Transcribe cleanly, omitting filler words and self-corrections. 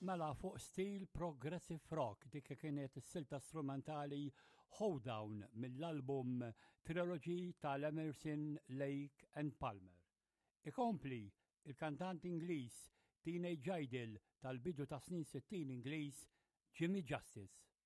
mela fuq stil progressive rock dik kienet is-silta strumentali Hoedown mill-album Trilogy tal-Emerson, Lake and Palmer. Ikompli il-kantant Ingliż Teenage Idol tal-bidu ta' snin 60 Ingliż Jimmy Justice.